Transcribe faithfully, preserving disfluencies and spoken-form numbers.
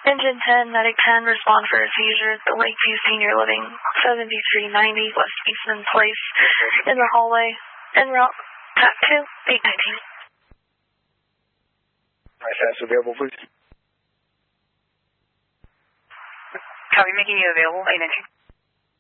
Engine ten, Medic ten, respond for a seizure at the Lakeview Senior Living, seventy-three ninety West Eastman Place, in the hallway, en route, T A C two, eight nineteen. Alright, fast available, please. Copy, making you available, eight nineteen.